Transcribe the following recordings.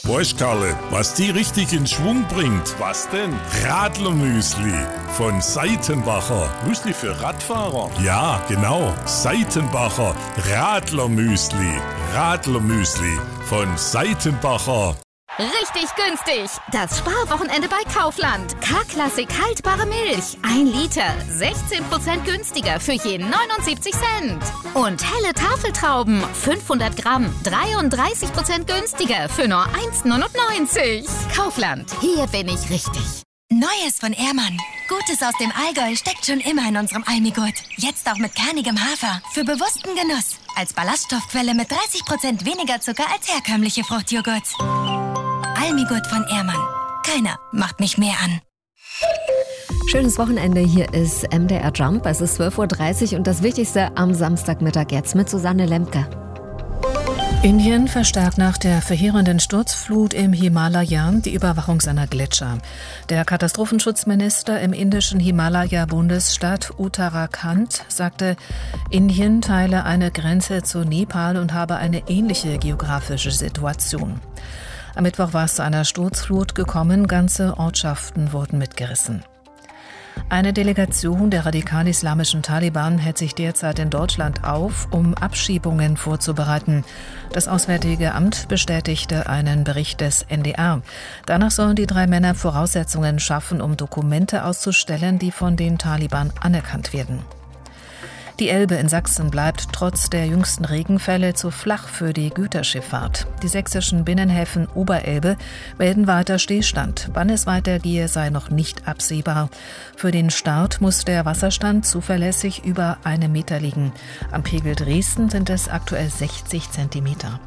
Weißt Karle, was die richtig in Schwung bringt? Was denn? Radlermüsli von Seitenbacher. Müsli für Radfahrer? Ja, genau. Seitenbacher Radlermüsli. Radlermüsli von Seitenbacher. Richtig günstig. Das Sparwochenende bei Kaufland. K-Klassik haltbare Milch. 1 Liter. 16% günstiger für je 79 Cent. Und helle Tafeltrauben. 500 Gramm. 33% günstiger für nur 1,99. Kaufland. Hier bin ich richtig. Neues von Ehrmann. Gutes aus dem Allgäu steckt schon immer in unserem Almigurt. Jetzt auch mit kernigem Hafer. Für bewussten Genuss. Als Ballaststoffquelle mit 30% weniger Zucker als herkömmliche Fruchtjoghurts. Almigurt von Ehrmann. Keiner macht mich mehr an. Schönes Wochenende, hier ist MDR Jump. Es ist 12.30 Uhr und das Wichtigste am Samstagmittag jetzt mit Susanne Lemke. Indien verstärkt nach der verheerenden Sturzflut im Himalaya die Überwachung seiner Gletscher. Der Katastrophenschutzminister im indischen Himalaya-Bundesstaat Uttarakhand sagte, Indien teile eine Grenze zu Nepal und habe eine ähnliche geografische Situation. Am Mittwoch war es zu einer Sturzflut gekommen, ganze Ortschaften wurden mitgerissen. Eine Delegation der radikal-islamischen Taliban hält sich derzeit in Deutschland auf, um Abschiebungen vorzubereiten. Das Auswärtige Amt bestätigte einen Bericht des NDR. Danach sollen die 3 Männer Voraussetzungen schaffen, um Dokumente auszustellen, die von den Taliban anerkannt werden. Die Elbe in Sachsen bleibt trotz der jüngsten Regenfälle zu flach für die Güterschifffahrt. Die sächsischen Binnenhäfen Oberelbe melden weiter Stillstand. Wann es weitergehe, sei noch nicht absehbar. Für den Start muss der Wasserstand zuverlässig über 1 Meter liegen. Am Pegel Dresden sind es aktuell 60 Zentimeter.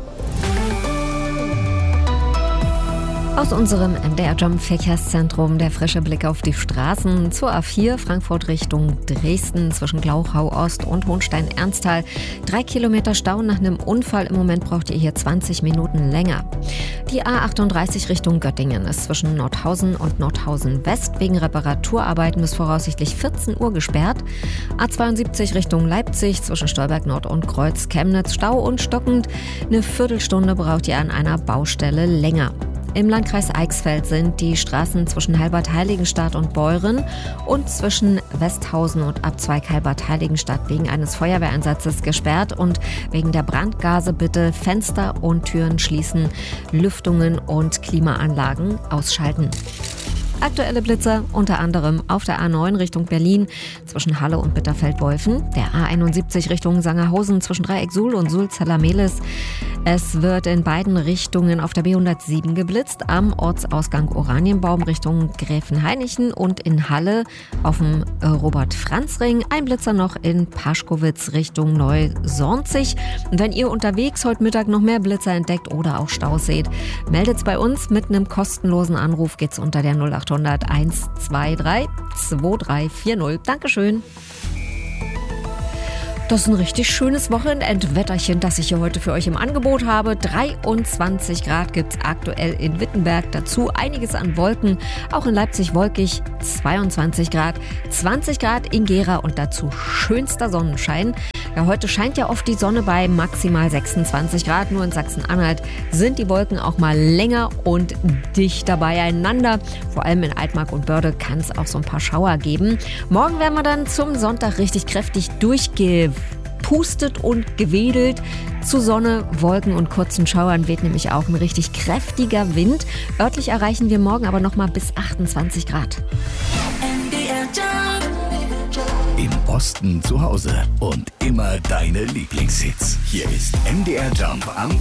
Aus unserem MDR-Jump-Verkehrszentrum der frische Blick auf die Straßen zur A4 Frankfurt Richtung Dresden zwischen Glauchau-Ost und Hohenstein-Ernsthal. 3 Kilometer Stau nach einem Unfall. Im Moment braucht ihr hier 20 Minuten länger. Die A38 Richtung Göttingen ist zwischen Nordhausen und Nordhausen West wegen Reparaturarbeiten bis voraussichtlich 14 Uhr gesperrt. A72 Richtung Leipzig zwischen Stolberg Nord und Kreuz Chemnitz Stau und stockend. Eine Viertelstunde braucht ihr an einer Baustelle länger. Im Landkreis Eichsfeld sind die Straßen zwischen Halbert-Heiligenstadt und Beuren und zwischen Westhausen und Abzweig Halbert-Heiligenstadt wegen eines Feuerwehreinsatzes gesperrt und wegen der Brandgase bitte Fenster und Türen schließen, Lüftungen und Klimaanlagen ausschalten. Aktuelle Blitzer unter anderem auf der A9 Richtung Berlin zwischen Halle und Bitterfeld-Wolfen, der A71 Richtung Sangerhausen zwischen Dreieck Suhl und Suhl-Zeller-Mehlis. Es wird in beiden Richtungen auf der B107 geblitzt, am Ortsausgang Oranienbaum Richtung Gräfenhainichen und in Halle auf dem Robert-Franz-Ring. Ein Blitzer noch in Paschkowitz Richtung Neu-Sornzig. Und wenn ihr unterwegs heute Mittag noch mehr Blitzer entdeckt oder auch Staus seht, meldet's bei uns. Mit einem kostenlosen Anruf geht's unter der 0800 123 2340. Dankeschön. Das ist ein richtig schönes Wochenendwetterchen, das ich hier heute für euch im Angebot habe. 23 Grad gibt es aktuell in Wittenberg. Dazu einiges an Wolken. Auch in Leipzig wolkig 22 Grad. 20 Grad in Gera und dazu schönster Sonnenschein. Ja, heute scheint ja oft die Sonne bei maximal 26 Grad. Nur in Sachsen-Anhalt sind die Wolken auch mal länger und dichter beieinander. Vor allem in Altmark und Börde kann es auch so ein paar Schauer geben. Morgen werden wir dann zum Sonntag richtig kräftig durchgepustet und gewedelt. Zu Sonne, Wolken und kurzen Schauern weht nämlich auch ein richtig kräftiger Wind. Örtlich erreichen wir morgen aber noch mal bis 28 Grad. Im Osten zu Hause und immer deine Lieblingshits. Hier ist MDR Jump am